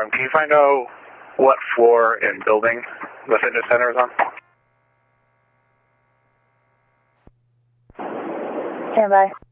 Can you find out what floor and building the fitness center is on? Stand by.